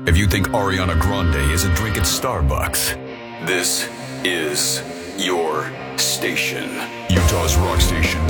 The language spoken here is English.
If you think Ariana Grande isn't drinking Starbucks, this is your station. Utah's Rock Station